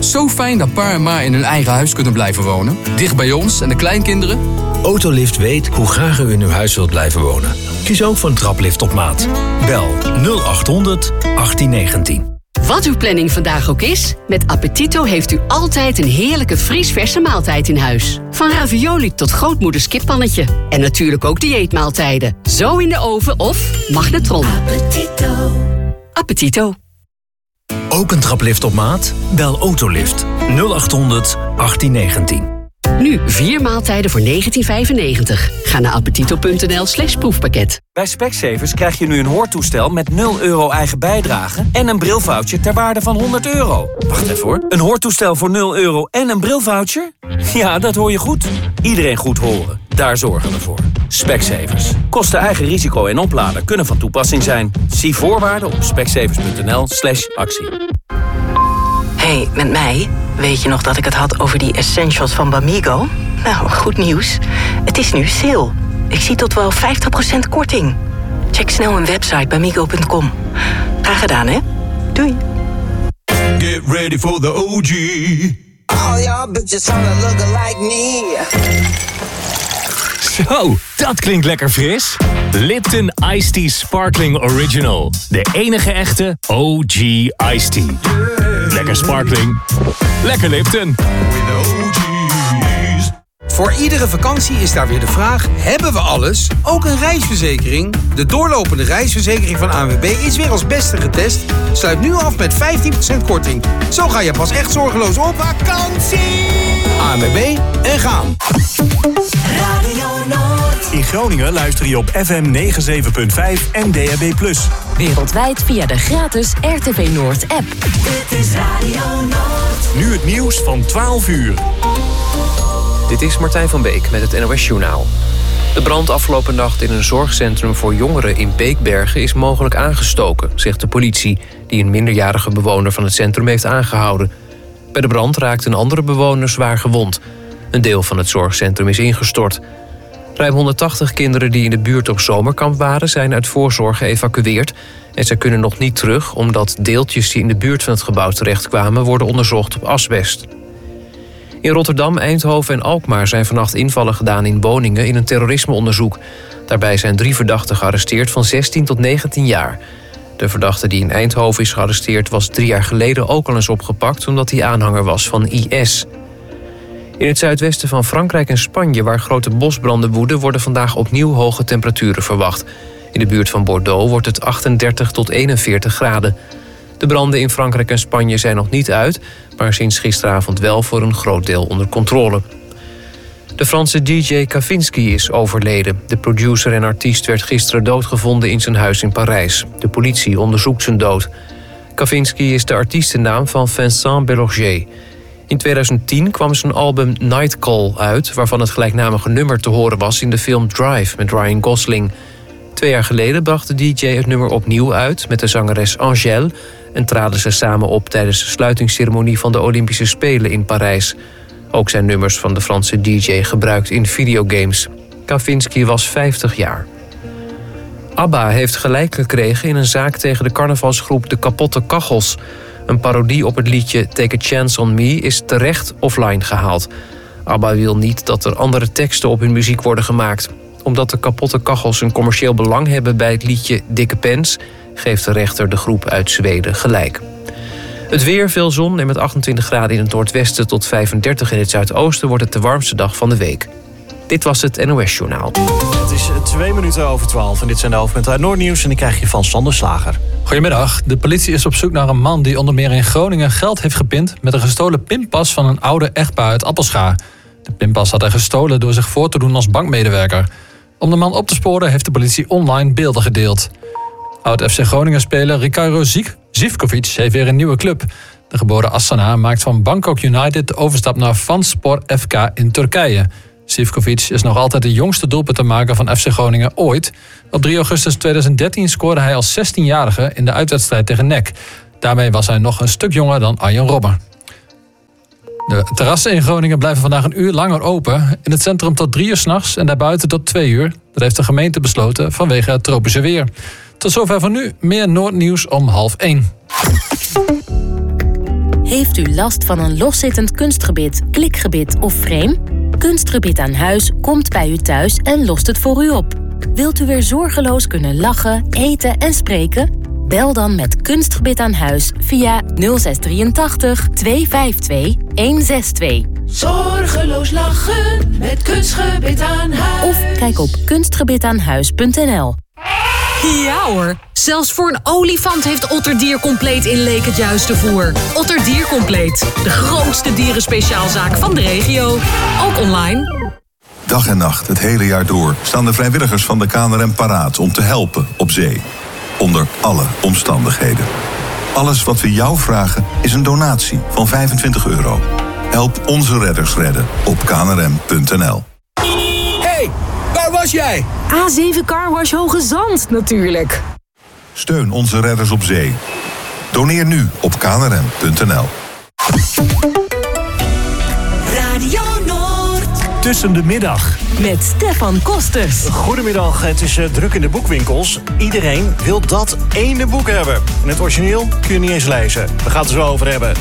Zo fijn dat pa en ma in hun eigen huis kunnen blijven wonen. Dicht bij ons en de kleinkinderen. Autolift weet hoe graag u in uw huis wilt blijven wonen. Kies ook voor een traplift op maat. Bel 0800 1819. Wat uw planning vandaag ook is, met Appetito heeft u altijd een heerlijke vriesverse maaltijd in huis. Van ravioli tot grootmoeders kippannetje. En natuurlijk ook dieetmaaltijden. Zo in de oven of magnetron. Appetito. Appetito. Ook een traplift op maat? Bel Autolift 0800 1819. Nu 4 maaltijden voor €19,95. Ga naar appetito.nl/proefpakket. Bij Specsavers krijg je nu een hoortoestel met €0 eigen bijdrage en een brilvoucher ter waarde van €100. Wacht even hoor. Een hoortoestel voor €0 en een brilvoucher? Ja, dat hoor je goed. Iedereen goed horen. Daar zorgen we voor. Specsavers. Kosten eigen risico en oplader kunnen van toepassing zijn. Zie voorwaarden op specsavers.nl/actie. Hey, met mij? Weet je nog dat ik het had over die essentials van Bamigo? Nou, goed nieuws. Het is nu sale. Ik zie tot wel 50% korting. Check snel mijn website bamigo.com. Graag gedaan, hè? Doei. Get ready for the OG. All y'all bitches wanna look like me. Zo, dat klinkt lekker fris. Lipton Iced Tea Sparkling Original. De enige echte OG Iced Tea. Lekker sparkling. Lekker Lipton. Voor iedere vakantie is daar weer de vraag: hebben we alles? Ook een reisverzekering? De doorlopende reisverzekering van ANWB is weer als beste getest. Sluit nu af met 15% korting. Zo ga je pas echt zorgeloos op vakantie. ANWB en gaan. Radio Noord. In Groningen luister je op FM 97.5 en DAB+. Wereldwijd via de gratis RTV Noord app. Dit is Radio Noord. Nu het nieuws van 12 uur. Dit is Martijn van Beek met het NOS-journaal. De brand afgelopen nacht in een zorgcentrum voor jongeren in Beekbergen is mogelijk aangestoken, zegt de politie, die een minderjarige bewoner van het centrum heeft aangehouden. Bij de brand raakte een andere bewoner zwaar gewond. Een deel van het zorgcentrum is ingestort. Ruim 180 kinderen die in de buurt op zomerkamp waren zijn uit voorzorg geëvacueerd. En ze kunnen nog niet terug omdat deeltjes die in de buurt van het gebouw terechtkwamen worden onderzocht op asbest. In Rotterdam, Eindhoven en Alkmaar zijn vannacht invallen gedaan in woningen in een terrorismeonderzoek. Daarbij zijn 3 verdachten gearresteerd van 16 tot 19 jaar. De verdachte die in Eindhoven is gearresteerd was 3 jaar geleden ook al eens opgepakt omdat hij aanhanger was van IS. In het zuidwesten van Frankrijk en Spanje, waar grote bosbranden woeden, worden vandaag opnieuw hoge temperaturen verwacht. In de buurt van Bordeaux wordt het 38 tot 41 graden. De branden in Frankrijk en Spanje zijn nog niet uit, maar sinds gisteravond wel voor een groot deel onder controle. De Franse DJ Kavinsky is overleden. De producer en artiest werd gisteren doodgevonden in zijn huis in Parijs. De politie onderzoekt zijn dood. Kavinsky is de artiestennaam van Vincent Bellorger. In 2010 kwam zijn album Night Call uit, waarvan het gelijknamige nummer te horen was in de film Drive met Ryan Gosling. 2 jaar geleden bracht de DJ het nummer opnieuw uit met de zangeres Angèle en traden ze samen op tijdens de sluitingsceremonie van de Olympische Spelen in Parijs. Ook zijn nummers van de Franse DJ gebruikt in videogames. Kavinsky was 50 jaar. ABBA heeft gelijk gekregen in een zaak tegen de carnavalsgroep De Kapotte Kachels. Een parodie op het liedje Take a Chance on Me is terecht offline gehaald. ABBA wil niet dat er andere teksten op hun muziek worden gemaakt. Omdat de Kapotte Kachels een commercieel belang hebben bij het liedje Dikke Pens, geeft de rechter de groep uit Zweden gelijk. Het weer, veel zon en met 28 graden in het noordwesten tot 35 in het zuidoosten wordt het de warmste dag van de week. Dit was het NOS-journaal. Het is 12:02 en dit zijn de hoofdpunten uit Noordnieuws en die krijg je van Sander Slager. Goedemiddag. De politie is op zoek naar een man die onder meer in Groningen geld heeft gepind met een gestolen pinpas van een oude echtpaar uit Appelscha. De pinpas had hij gestolen door zich voor te doen als bankmedewerker. Om de man op te sporen heeft de politie online beelden gedeeld. Oud-FC Groningen-speler Ricardo Zivkovic heeft weer een nieuwe club. De geboren Astana maakt van Bangkok United de overstap naar Vanspor FK in Turkije. Zivkovic is nog altijd de jongste doelpuntenmaker van FC Groningen ooit. Op 3 augustus 2013 scoorde hij als 16-jarige in de uitwedstrijd tegen NEC. Daarmee was hij nog een stuk jonger dan Arjen Robben. De terrassen in Groningen blijven vandaag een uur langer open. In het centrum tot 3 uur 's nachts en daarbuiten tot 2 uur. Dat heeft de gemeente besloten vanwege het tropische weer. Tot zover van nu. Meer Noordnieuws om 12:30. Heeft u last van een loszittend kunstgebit, klikgebit of frame? Kunstgebit aan huis komt bij u thuis en lost het voor u op. Wilt u weer zorgeloos kunnen lachen, eten en spreken? Bel dan met Kunstgebit aan huis via 0683 252 162. Zorgeloos lachen met Kunstgebit aan huis. Of kijk op kunstgebitaanhuis.nl. Ja hoor, zelfs voor een olifant heeft Otterdier Compleet in Leek het juiste voer. Otterdier Compleet, de grootste dierenspeciaalzaak van de regio. Ook online. Dag en nacht, het hele jaar door, staan de vrijwilligers van de KNRM paraat om te helpen op zee. Onder alle omstandigheden. Alles wat we jou vragen is een donatie van €25. Help onze redders redden op knrm.nl. Hey, waar was jij? A7 Carwash Hoge Zand natuurlijk. Steun onze redders op zee. Doneer nu op knrm.nl. Radio Noord. Tussen de middag. Met Stefan Kosters. Goedemiddag, het is druk in de boekwinkels. Iedereen wil dat ene boek hebben. En het origineel kun je niet eens lezen. We gaan het er zo over hebben.